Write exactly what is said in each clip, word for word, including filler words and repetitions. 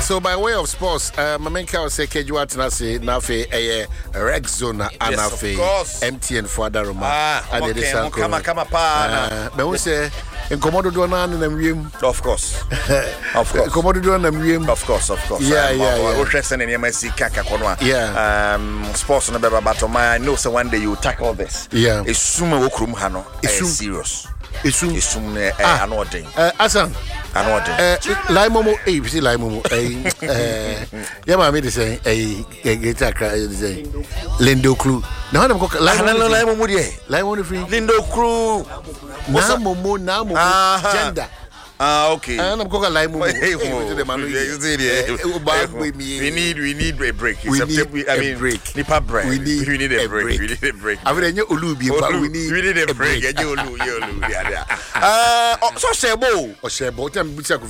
So by way of sports, uh, Mamenka was say Kejuat Nasi Nafe a Rex Zone Anafe M T N for Daruma. Ah, and okay. it is Come, come, pa. But we say in Komodo Donan and Rim. Of course, of course. Komodo Donan and Rim. Of course, of course. Yeah, yeah, yeah. Interesting in M S C Kaka Konwa. Yeah. Um, sports on the Baba Batoma. I know so one day you tackle this. Yeah. It's sumo okrum hano. It's serious. It's soon. It's soon. I know what thing. Asan. I know what thing. Lai Momo, eh, you see Lai Momo, eh, yeah, I made the same, eh, get a cry, say, Lindo Crew. Now I'm going to Lai Momo, Lai Momo free. Lindo Crew. Now Momo, now Momo, gender. Ah, okay. And I'm going to Lai Momo. We need, we need a break. We need I mean, a break. Nipa break. We need, we need a break. We need a break. I mean, Ulubi, but we need, we need a break. You Ulu, you Ulu, yeah, yeah. Uh, so Shebo. Or Shebo, tell me, which I could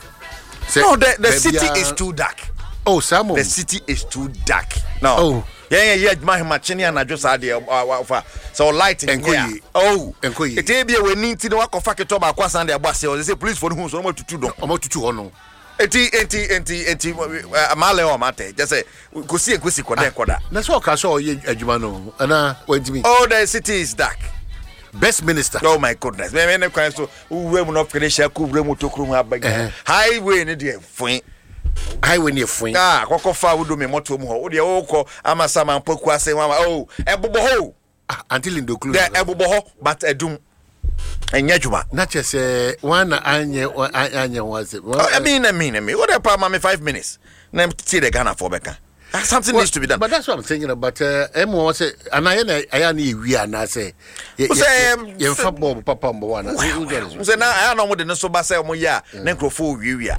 No, the the city is too dark. Oh, Samo. The city is too dark. No. Oh. Yeah, yeah, yeah. My machine and I just had the so lighting. Enkoyi. Oh, Enkoyi. It be we need to know what fuck to about kwasa and the boss. They say police for who so much to do. Omo tutu ono. Enti enti enti enti amale o mate. Just say go see go see koda koda. That's what ka so ye adwuma no. Ana wantimi. Oh, the city is dark. Best minister. Oh my goodness. Me me kwan so we mu no finish ku we mu tokru mu abag. Highway ni dey fun. Highway near Fwing. Ah, Kokofa would do me motor mu ho. De oko amasama mpoku ase mama. Oh, ebobo ho. Until in the clue. The ebobo ho, but edum. Enya djuma. Not just say one anye anye was it. I mean, I mean, I mean. What about mama five minutes? Na see the Ghana for Beka. Something needs to be done. But that's what I'm thinking about. Uh, M was say, and I I need we are now say. Say, you football papa mbo wana. Say na I know what the so ba say mo ya. Na nkrofo wi wi a.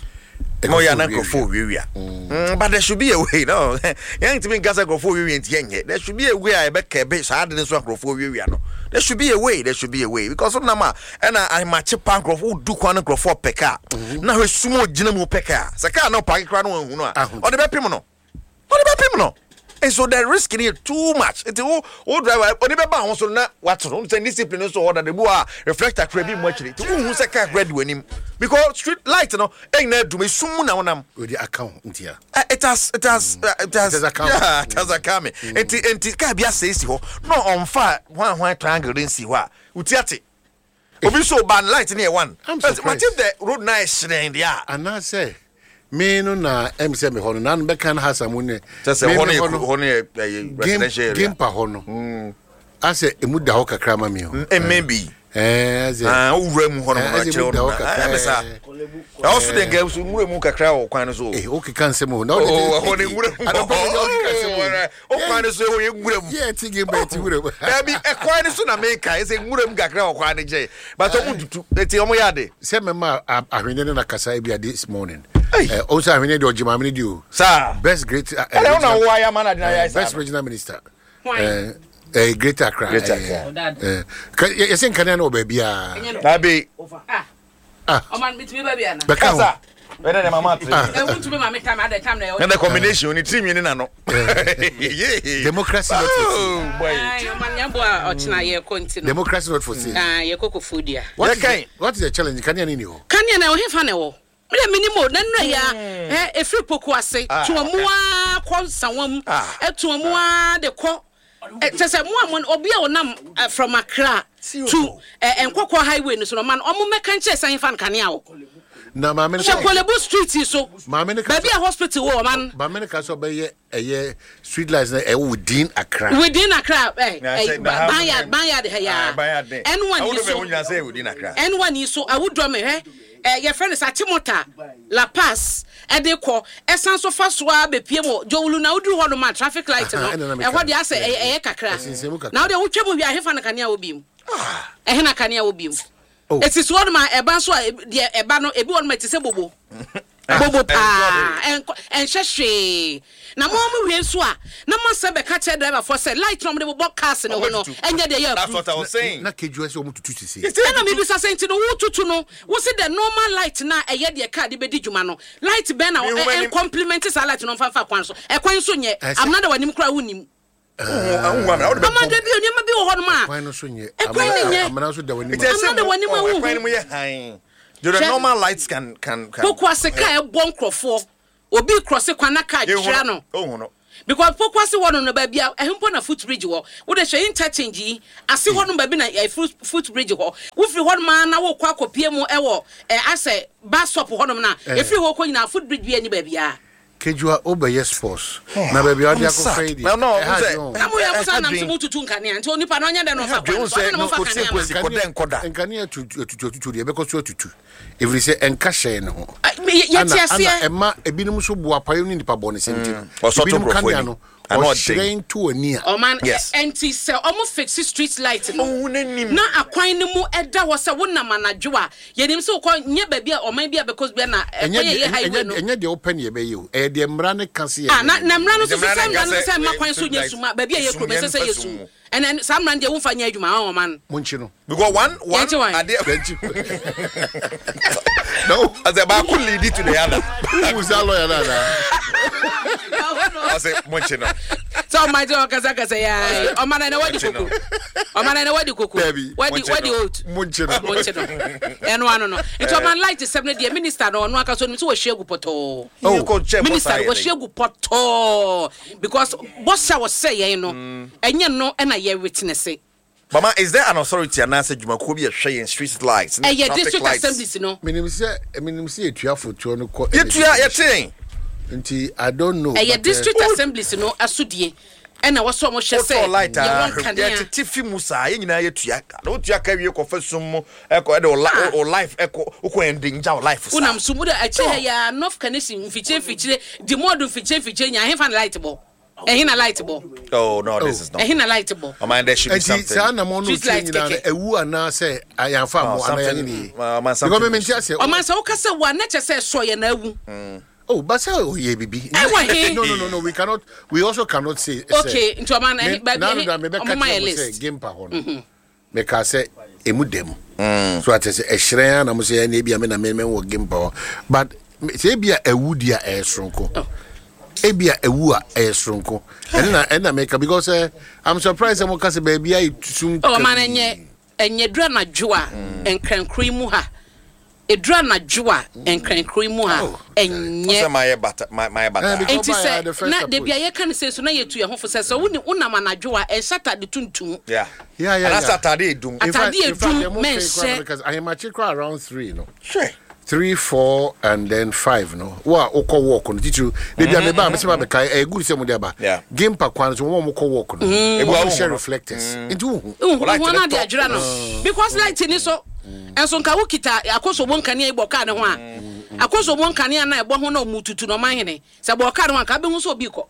Mo ya na nkrofo wi wi a. But there should be a way, no. Young to be gas nkrofo wi wi ntienye. There should be a way I be kebe so ade so nkrofo wi wi a no. There should be a way, there should be a way because na ma and I match pan nkrofo du kwan nkrofo peka. Na hwe sumo gina mu peka. Saka na park kra no hu no a. O de be pim no. What about people no? And so they're risking it too much. It's all all driver. Only be ba so na what so say discipline so order the boy reflector crazy much. To who say car ready when him because street light no ain't na do me sumu na wonam with the account ntia. It has it has it has yeah, it has a come. Enti enti ka bia say si ho. No on fire one one triangle den si ho a. Utiate. Obi so ban light near one. But the road nice in there. And I say me no na em se me hono na no be kan hasa mu ne just say hono hono residential game pa hono mm ase emu da ho kakra ma me ho e maybe eh ase ah owura mu hono ma kire hono ah sa also den ga so owura mu kakra o kwan no so eh o kikan se mu na o hono owura mu o kwan no so o ye owura mu yeah ti game bet owura mu na bi e kwan no so na me kai se owura mu kakra o kwan no je but o mu dutu eti o mo yade se me ma ahwene na kasa e bia this morning. Uh, also, I mean, the Jimmy do. Sir, best great. Uh, I don't know why I'm not uh, best regional minister. Why? A great Accra. Great Accra. You think can know baby? Ah, baby. Ah, ah. Oh man, meet me baby. Because. Better than mama. I want to be my time at the time. And the combination, it's three minutes. No. Democracy not for sale. Oh, man, you boy, or tonight you continue. Democracy not for sale. Ah, you cook food here. What is the challenge? Can you know? Can you know him? Fanny. Me minimo na na ya eh efri poku ase to amoa konsawam eh to amoa de ko tese mo amon obi a onam from Accra to eh enkoko highway no so man omo meka nche san fan kanea wo na ma me Kolebu street so ma me baby a hospital wo man ma me ka so be ye eh street lights na eh within Accra within Accra eh banyard banyard he ya anyone you so within Accra anyone you so I would do me eh eh your friend is Atimota La Paz e de ko esan so fa so a be pie mo jowulu na uduru ho no ma traffic light no e ho de ase eh kakra na wo de wo twem wi ahefa na kanea wo bim eh he na kanea wo bim eti so no ma eba so de eba no ebi won ma ti se bobo bobo pa en en hwehwe na mo mo wie so a na mo se be ka che driver for say light no mo de bobo cars no ho no enye de ya that's what I was saying na keju ese o mo tutu sisi e na me bi sa senti no wo tutu no wo se the normal light na eye de car de be di djuma no light be na en compliment sa light no fa fa kwan so e kwan so nye am na de wanim kra wonim amade bi onima bi wo ho no ma kwan no so nye e kwan ni nye am na so de wanim am na de wanim wo kwan mo ye han the normal lights can can can poku aseka e bon krofo obi cross kwana ka twira no oh no because pokwase wono no ba bia ehempo na footbridge wo wo de hwe interchange yi ase hono ba bi na footbridge ho wo firi hono ma na wo kwa kopie mu ewo ase bus stop hono na efiri ho ko nyina footbridge bi ani ba bia Kejua obeye sports na ba bia dia ko faidi no no na mo ya musa na mso tutu nkane anti onipa na onya de no fa kwa no mo fa kane nkane atutu atutu de be ko so atutu every say enka hye ne ho yeti ase ema ebinum so bo apayo ni nipa bo ne senti osoto profoni no o train to ania o man anti se omo fix street light no na akwan ne mu eda wo se wonam anadwo a yenim se ko nye ba bia o man bia because bia na enye enye de open ye be you e de mra ne kase ye ah na na mra no so se mra no se makwan so nya suma ba bia ye kro be se se yesu and then some man de won fa nya adwuma o man munchi no because one one ade no as a ba could lead to the other who is that lawyer na I say munchi no so my joke kaza kaza ya o man na wadi koko o man na wadi koko wadi wadi out munchi no munchi no eno ano no it o man light seven the minister no no aka so ni so hwegu poto minister wo hwegu poto because boss was say no enye no na ye witness it. Mama, is there an authority and answer you could be a share in street lights? Eh, yeah, district assemblies, you know. Minim say, minim say you have for to no. You are saying. Nti I don't know. Eh, yeah, district assemblies, you know, asudie. And I was so much say. You want Tiffy Musa, you know, you tuaka. No tuaka you confess some echo or life echo uko ending your life. Unam sumuda ache ya North Canadian fiche fiche the more do fiche fiche nya have lightable. Eh hina lightable. Oh no, this is not. Eh hina lightable. I mean there should be something. Say na mo no change na ewu ana say ayanfa mo ana ni. Because me mentia say. O man say o ka say wa na che say so ye na ewu. Oh, but say oh ye bibi. No no no no we cannot we also cannot say. Okay, into a man eh ba me say game pa ho no. Me ka say emu dem. So at say e hire na mo say na bia me na me wo game pa. But say bia ewu dia e sronko. Ebia ewu a esronko and na and na make because uh, I'm surprised am ka say baby I tum oh man enye enye dra na dwoa enkrankran mu ha edra na dwoa enkrankran mu ha enye say my bata my bata enti say na de bia ye kan say so na yetu ye ho fo say so woni unama na dwoa e sata de tuntum yeah yeah yeah and Saturday edum Saturday edum men because I am chikra around three no sure three, four, and then five. No, wa oko walk on teach you. They be me ba me say ba kai e good say mo dey ba. Game pa kwan so mo mo ko walk no. E go share reflectors. Into who? One na dey adjura no. Because light ni so. Enso nka wo kita akoso bo nkane e bo ka ne ho a. Akoso bo nkane na e bo ho na mututu no man hene. Se bo ka ne ho ka be hu so obi ko.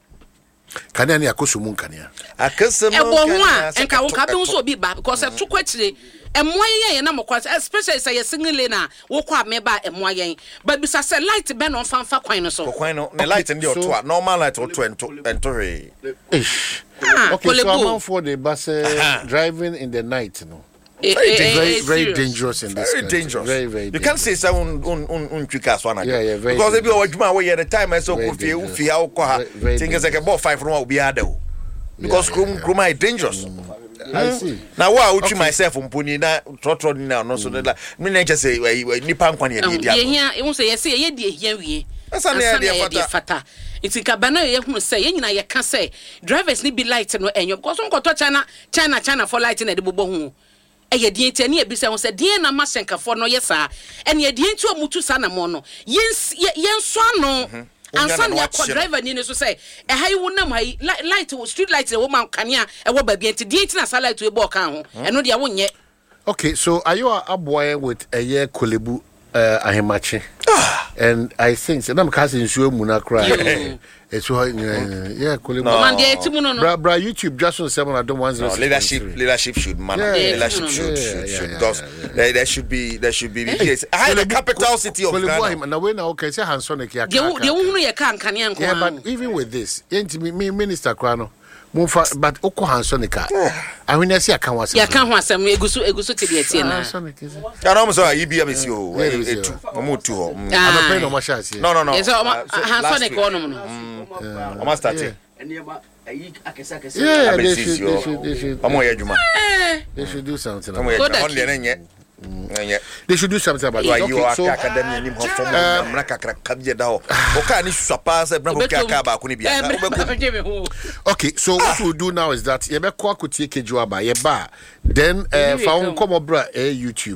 Kane na akoso mu nkane a. Akoso mu nkane. E bo ho a enka wo ka be hu so obi ba because e to kwatire emoye yen na mokwa especially say single na wo kwa meba emoye but bisa say light be no fanfa kwan no so kwan no ne light ndi oto normal light oto ento ento re ish okay so I'm for the bus driving in the night no very very, very dangerous in this very country. dangerous very very you dangerous. Can't say so un un un twika so na yeah yeah very because if you adwuma we the time I so ko fie u fie a ko ha think say ke ball five no will be ada because krum krum is dangerous. I see. Now why would you myself umpuni na trotro ni na no so that me na just say nipa nkwa na ye dia. Ye hia e won say ye say ye die hia wie. Asa na ye dia fata. It's kabana ye hu say ye nyina ye ka say drivers ni be light no enyo because on koto China China China for light na de bobo hu. E ye die tia na e bi say won say die na masenka for no ye sa. En ye die ntu amutu sa na mo no. Ye ye nso ano. Ansan ya ko driver ni so say e hay wonam hay light street light e wo man kanea e wo ba bi enti die tina sa light we bo kan ho eno de wonye. Okay, so are you a boy with a year Kolebu uh, Ahemachi? And I think so I'm casting you muna cry. It's what yeah, Kolebu. Man dey timu no no. Bra YouTube just on seven I don't want no, leadership leadership should man yeah, leadership yeah, should yeah, should, yeah, should yeah, because yeah, yeah. There, there should be there should be because I the capital city of Ghana. Now we now okay say Hansonic ya. Dey dey hunu ye kan kanea nko. Yeah, but even with this, me minister Krano but oko Hansonica. I mean, I see a can was. Ya kan ho asem egusu egusu te de tie na. Ya no so yi bia mesi o. Etu. Mo tu ho. I'm not paying no much as. No no no. Yes, Hansonic ono no. O ma start. Yeah, they should they should they should. Omo ye adwuma. They should do something. Omo ye adwuma. On de na nye. Mm. They should do something about it. Okay, Okay, so academy nim ho fom na kakra kabje da ho. Oka ni swapa se bra ho kaka ba ko ni bia. Okay, so what we'll do now is that you be kwa kutie kejuaba ye ba then uh, fa on come bra eh YouTube